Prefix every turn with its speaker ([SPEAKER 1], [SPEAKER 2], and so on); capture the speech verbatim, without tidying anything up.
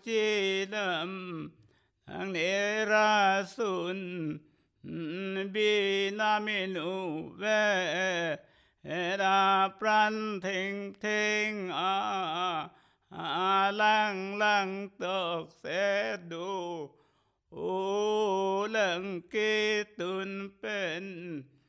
[SPEAKER 1] chi lâm thang nê ra sun bi na mi nu ve ra pran thinh thinh a a lang lang tộc sẽ đủ u lăng kê tuân bên